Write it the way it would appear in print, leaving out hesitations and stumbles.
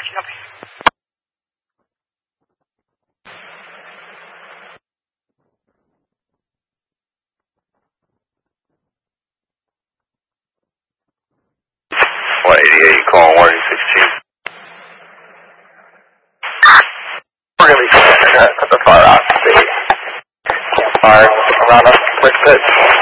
copy. 188, calling warning 16. We're going to be cut the far off the fire around us, quick pitch.